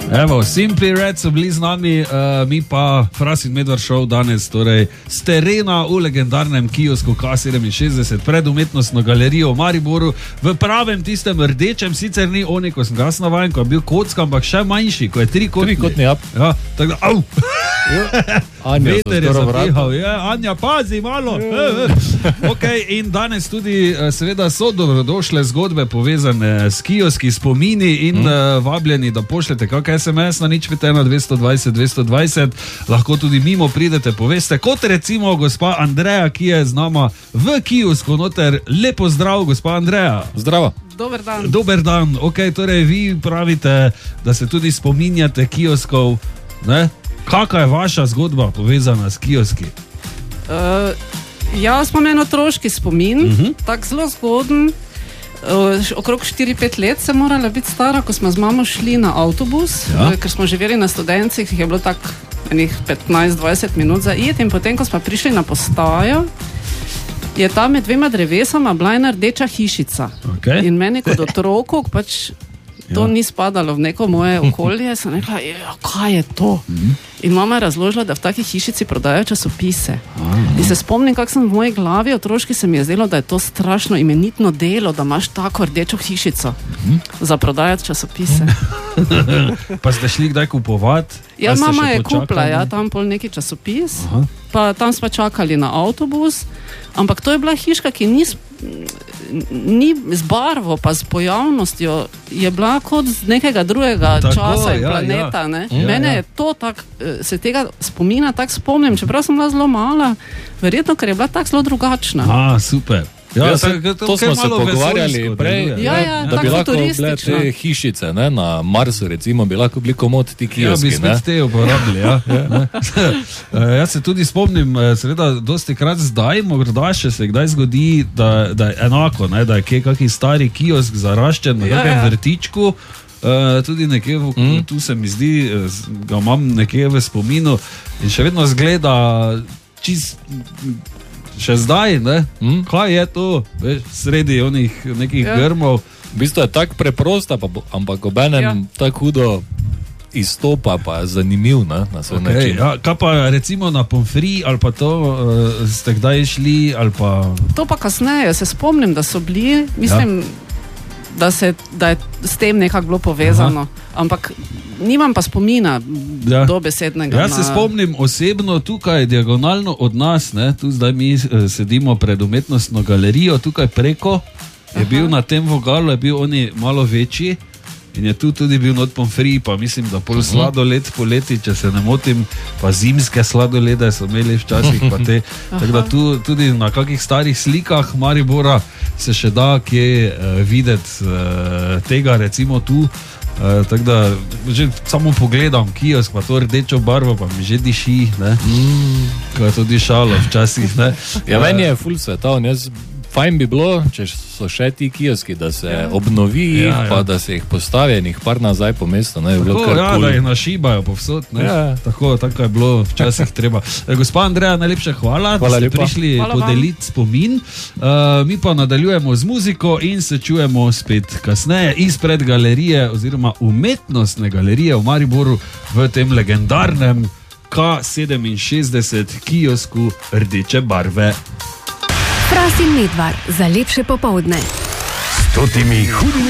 Evo, Simply Red so bili z nami, mi pa Fras in Medvard Show danes, torej z terena v legendarnem kiosku K67 pred umetnostno galerijo v Mariboru, v pravem tistem rdečem, sicer ni oni, ko sem ga navajen, ko je bil kocka, ampak še manjši, ko je trikotni. Ja, tako da, au! Anja Veter je zapihal, Anja, pazi malo. Okay, in danes tudi seveda so dobrodošle zgodbe povezane s kioski, spomini in vabljeni, da pošljete kak SMS na 051 220 220, lahko tudi mimo pridete, poveste, kot recimo gospa Andreja, ki je z nama v kiosku noter. Lepo zdrav, gospa Andreja. Zdravo. Dober dan. Dober dan, ok, torej vi pravite, da se tudi spominjate kioskov, ne? Kakva je vaša zgodba povezana s kioski? Jaz imam en otroški spomin, tak zelo zgoden. Okrog 4-5 let sem morala biti stara, ko smo z mamo šli na avtobus, ker smo živeli na Studencih, je bilo tako 15-20 minut za iti, in potem, ko smo prišli na postajo, je tam med dvema drevesama bila ena rdeča hišica. Okay. In meni kot otroku, pač to ni spadalo v neko moje okolje, sem rekla, kaj je to? In mama je razložila, da v taki hišici prodajajo časopise. In se spomnim, kako sem v moji glavi otroški, se mi je zdelo, da je to strašno imenitno delo, da imaš tako rdečo hišico za prodajati časopise. Pa ste šli kdaj kupovati? Ja, mama je kupila, tam pol neki časopis. Pa tam smo čakali na avtobus, ampak to je bila hiška, ki ni z barvo, pa z pojavnostjo, je bila kot z nekega drugega časa in planeta. Mene je to tak, se tega spomina tak spomnim, čeprav sem bila zelo mala, verjetno, ker je bila tak zelo drugačna. Super. To smo se pogovarjali prej, da bi lahko bile te hišice, na Marsu recimo, bi lahko bili komod ti kioski. Ja, bi spet te uporabili, Jaz se tudi spomnim, seveda, dosti krat zdaj, morda še se kdaj zgodi, da je enako, da je kakšen stari kiosk zaraščen na kakem vrtičku, tudi nekje, tu se mi zdi, ga imam nekje v spominu in še vedno zgleda čist... Še zdaj, ne? Kaj je to? Veš, sredi onih nekih grmov. V bistvu je tak preprosta, ampak obenem tak hudo izstopa, pa je zanimiv, na svoj način. Kaj pa recimo na pomfri, ali pa to ste kdaj šli, ali pa... To pa kasneje, se spomnim, da so bili, mislim, da je s tem nekako bilo povezano, ampak nimam pa spomina dobesednega. Jaz se spomnim osebno tukaj, diagonalno od nas, tu zdaj mi sedimo pred umetnostno galerijo, tukaj preko je bil na tem vogalu, je bil oni malo večji in je tu tudi bil not pomfri, pa mislim, da pol sladoled poleti, če se ne motim, pa zimske sladolede so imeli včasih, pa te, tako da tu tudi na kakih starih slikah Maribora se še da kje videti tega, recimo tu. Tako da že samo pogledam kiosk, pa to rdečo barvo, pa mi že diši, ko je to dišalo včasih. Ja, meni je ful svetovn, fajn bi bilo, če so še ti kioski, da se obnovi, pa da se jih postavi in jih par nazaj po mestu. Tako, da jih našibajo povsod. Tako je bilo včasih treba. Gospa Andreja, najlepša hvala, da ste prišli podeliti spomin. Mi pa nadaljujemo z muziko in se čujemo spet kasneje izpred galerije oziroma umetnostne galerije v Mariboru v tem legendarnem K67 kiosku rdeče barve. Fras in Medvard za lepše popoldne. 100 hudimi